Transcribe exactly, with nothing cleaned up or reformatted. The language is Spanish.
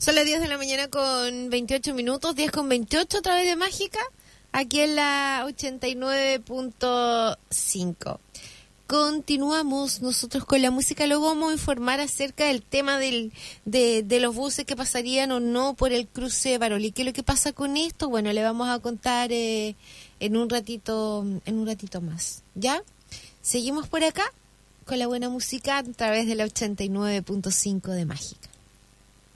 Son las diez de la mañana con veintiocho minutos, diez con veintiocho a través de Mágica, aquí en la ochenta y nueve punto cinco. Continuamos nosotros con la música, luego vamos a informar acerca del tema del, de, de los buses que pasarían o no por el cruce de Baroli. ¿Qué es lo que pasa con esto? Bueno, le vamos a contar eh, en un ratito, en un ratito más. ¿Ya? Seguimos por acá con la buena música a través de la ochenta y nueve punto cinco de Mágica.